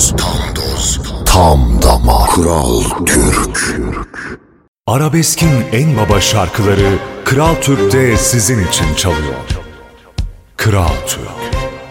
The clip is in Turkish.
tam doz, tam damar. Kral Türk. Arabeskin en baba şarkıları Kral Türk'te sizin için çalıyor. Kral Türk.